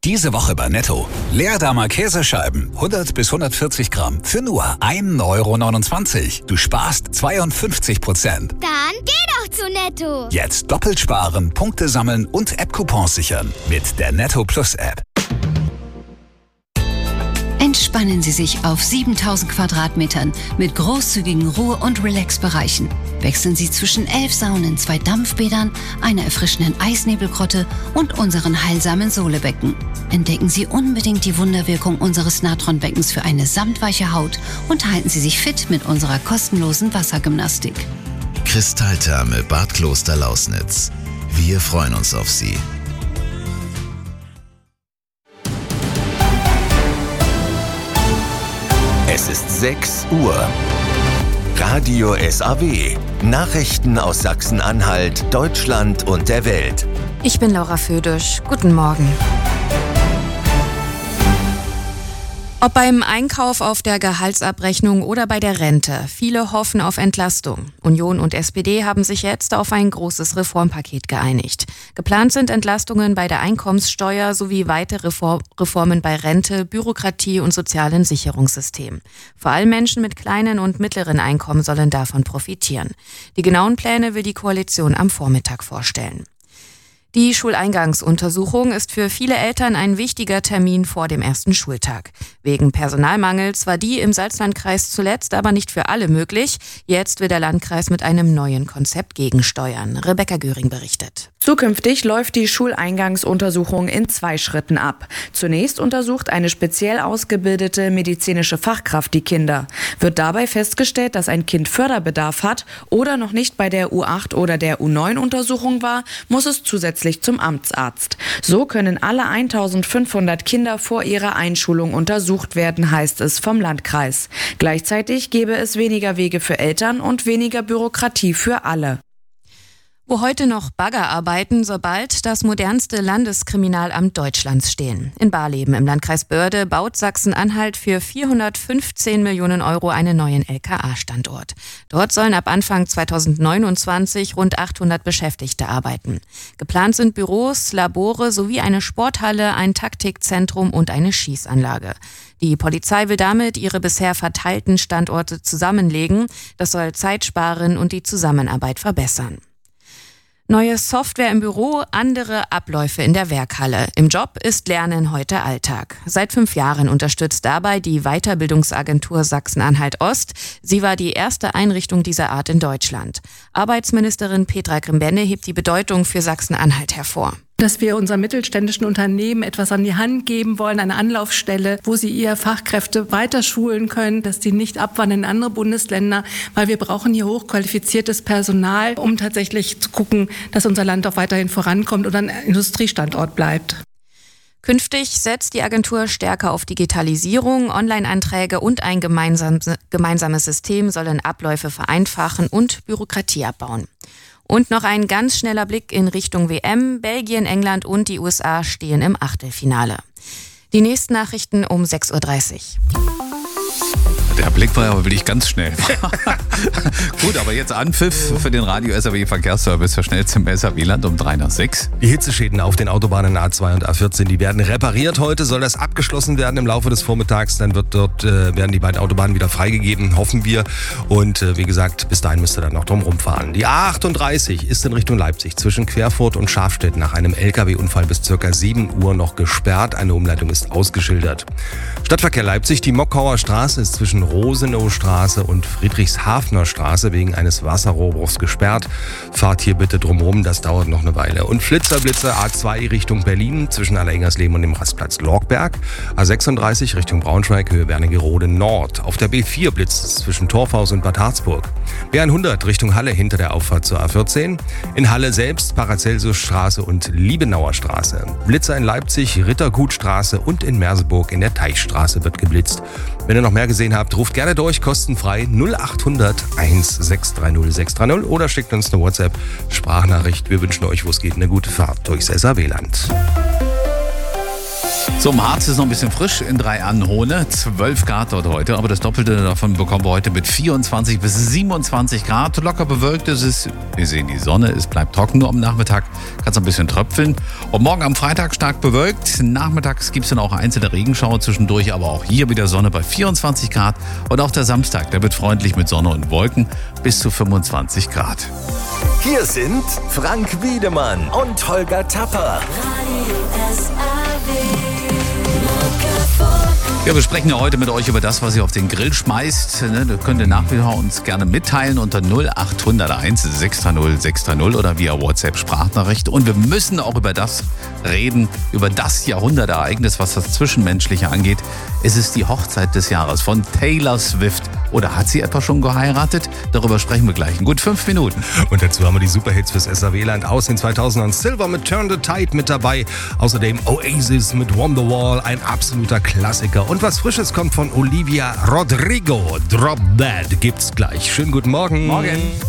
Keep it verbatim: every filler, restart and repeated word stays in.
Diese Woche bei Netto. Leerdamer Käsescheiben, hundert bis hundertvierzig Gramm, für nur ein Euro neunundzwanzig. Du sparst zweiundfünfzig Prozent. Dann geh doch zu Netto. Jetzt doppelt sparen, Punkte sammeln und App-Coupons sichern. Mit der Netto Plus App. Entspannen Sie sich auf siebentausend Quadratmetern mit großzügigen Ruhe- und Relax-Bereichen. Wechseln Sie zwischen elf Saunen, zwei Dampfbädern, einer erfrischenden Eisnebelgrotte und unseren heilsamen Sohlebecken. Entdecken Sie unbedingt die Wunderwirkung unseres Natronbeckens für eine samtweiche Haut und halten Sie sich fit mit unserer kostenlosen Wassergymnastik. Kristalltherme Bad Kloster Lausnitz. Wir freuen uns auf Sie. Es ist sechs Uhr. Radio S A W. Nachrichten aus Sachsen-Anhalt, Deutschland und der Welt. Ich bin Laura Födisch. Guten Morgen. Ob beim Einkauf, auf der Gehaltsabrechnung oder bei der Rente, viele hoffen auf Entlastung. Union und S P D haben sich jetzt auf ein großes Reformpaket geeinigt. Geplant sind Entlastungen bei der Einkommenssteuer sowie weitere Reformen bei Rente, Bürokratie und sozialen Sicherungssystem. Vor allem Menschen mit kleinen und mittleren Einkommen sollen davon profitieren. Die genauen Pläne will die Koalition am Vormittag vorstellen. Die Schuleingangsuntersuchung ist für viele Eltern ein wichtiger Termin vor dem ersten Schultag. Wegen Personalmangels war die im Salzlandkreis zuletzt aber nicht für alle möglich. Jetzt will der Landkreis mit einem neuen Konzept gegensteuern. Rebecca Göring berichtet. Zukünftig läuft die Schuleingangsuntersuchung in zwei Schritten ab. Zunächst untersucht eine speziell ausgebildete medizinische Fachkraft die Kinder. Wird dabei festgestellt, dass ein Kind Förderbedarf hat oder noch nicht bei der U acht oder der U neun Untersuchung war, muss es zusätzlich zum Amtsarzt. So können alle eintausendfünfhundert Kinder vor ihrer Einschulung untersucht werden, heißt es vom Landkreis. Gleichzeitig gäbe es weniger Wege für Eltern und weniger Bürokratie für alle. Wo heute noch Bagger arbeiten, soll bald das modernste Landeskriminalamt Deutschlands stehen. In Barleben im Landkreis Börde baut Sachsen-Anhalt für vierhundertfünfzehn Millionen Euro einen neuen L K A-Standort. Dort sollen ab Anfang zweitausendneunundzwanzig rund achthundert Beschäftigte arbeiten. Geplant sind Büros, Labore sowie eine Sporthalle, ein Taktikzentrum und eine Schießanlage. Die Polizei will damit ihre bisher verteilten Standorte zusammenlegen. Das soll Zeit sparen und die Zusammenarbeit verbessern. Neue Software im Büro, andere Abläufe in der Werkhalle. Im Job ist Lernen heute Alltag. Seit fünf Jahren unterstützt dabei die Weiterbildungsagentur Sachsen-Anhalt Ost. Sie war die erste Einrichtung dieser Art in Deutschland. Arbeitsministerin Petra Grimbenne hebt die Bedeutung für Sachsen-Anhalt hervor. Dass wir unseren mittelständischen Unternehmen etwas an die Hand geben wollen, eine Anlaufstelle, wo sie ihre Fachkräfte weiterschulen können, dass die nicht abwandern in andere Bundesländer, weil wir brauchen hier hochqualifiziertes Personal, um tatsächlich zu gucken, dass unser Land auch weiterhin vorankommt und ein Industriestandort bleibt. Künftig setzt die Agentur stärker auf Digitalisierung, Online-Anträge und ein gemeinsames, gemeinsames System sollen Abläufe vereinfachen und Bürokratie abbauen. Und noch ein ganz schneller Blick in Richtung W M. Belgien, England und die U S A stehen im Achtelfinale. Die nächsten Nachrichten um sechs Uhr dreißig. Der Blick war aber wirklich ganz schnell. Gut, aber jetzt Anpfiff für den Radio S A W Verkehrsservice für schnell zum S A W-Land um drei nach sechs. Die Hitzeschäden auf den Autobahnen A zwei und A vierzehn, die werden repariert. Heute soll das abgeschlossen werden im Laufe des Vormittags. Dann wird dort, äh, werden die beiden Autobahnen wieder freigegeben, hoffen wir. Und äh, wie gesagt, bis dahin müsst ihr dann noch drum rumfahren. Die A achtunddreißig ist in Richtung Leipzig zwischen Querfurt und Schafstedt nach einem L K W-Unfall bis ca. sieben Uhr noch gesperrt. Eine Umleitung ist ausgeschildert. Stadtverkehr Leipzig, die Mockauer Straße ist zwischen Rosenaustraße und Friedrichshafener Straße wegen eines Wasserrohrbruchs gesperrt. Fahrt hier bitte drumherum, das dauert noch eine Weile. Und Flitzerblitze A zwei Richtung Berlin zwischen Allerengersleben und dem Rastplatz Lorgberg. A sechsunddreißig Richtung Braunschweig, Höhe Wernigerode Nord. Auf der B vier blitzt es zwischen Torfhaus und Bad Harzburg. B hundert Richtung Halle hinter der Auffahrt zur A vierzehn. In Halle selbst Paracelsusstraße und Liebenauer Straße. Blitzer in Leipzig, Rittergutstraße und in Merseburg in der Teichstraße wird geblitzt. Wenn ihr noch mehr gesehen habt, ruft gerne durch, kostenfrei null acht hundert eins sechs drei null sechs drei null oder schickt uns eine WhatsApp-Sprachnachricht. Wir wünschen euch, wo es geht, eine gute Fahrt durchs S A W-Land. So, im Harz ist noch ein bisschen frisch in Drei-Anhone, zwölf Grad dort heute, aber das Doppelte davon bekommen wir heute mit vierundzwanzig bis siebenundzwanzig Grad. Locker bewölkt ist es, wir sehen die Sonne, es bleibt trocken, nur am Nachmittag kann es ein bisschen tröpfeln. Und morgen am Freitag stark bewölkt, nachmittags gibt es dann auch einzelne Regenschauer zwischendurch, aber auch hier wieder Sonne bei vierundzwanzig Grad. Und auch der Samstag, der wird freundlich mit Sonne und Wolken bis zu fünfundzwanzig Grad. Hier sind Frank Wiedemann und Holger Tapper. Ja, wir sprechen ja heute mit euch über das, was ihr auf den Grill schmeißt. Das könnt ihr nach wie vor uns gerne mitteilen unter null acht null eins sechs drei null sechs drei null oder via WhatsApp-Sprachnachricht. Und wir müssen auch über das reden, über das Jahrhundertereignis, was das Zwischenmenschliche angeht. Es ist die Hochzeit des Jahres von Taylor Swift. Oder hat sie etwa schon geheiratet? Darüber sprechen wir gleich in gut fünf Minuten. Und dazu haben wir die Superhits fürs S A W-Land aus den zweitausendern. Silver mit Turn the Tide mit dabei. Außerdem Oasis mit Wonderwall, ein absoluter Klassiker. Und was Frisches kommt von Olivia Rodrigo. Drop That gibt's gleich. Schönen guten Morgen. Morgen.